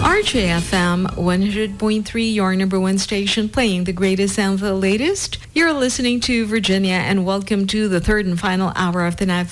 RJFM 100.3, your number one station, playing the greatest and the latest. You're listening to Virginia, and welcome to the third and final hour of the night